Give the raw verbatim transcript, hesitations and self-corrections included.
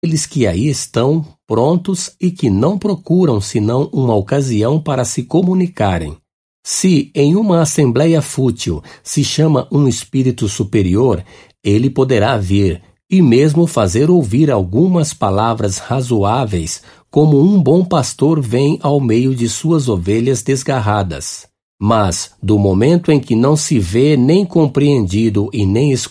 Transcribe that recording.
aqueles que aí estão, prontos e que não procuram senão uma ocasião para se comunicarem. Se, em uma assembleia fútil, se chama um espírito superior, ele poderá vir e mesmo fazer ouvir algumas palavras razoáveis, como um bom pastor vem ao meio de suas ovelhas desgarradas. Mas, do momento em que não se vê nem compreendido e nem escutado,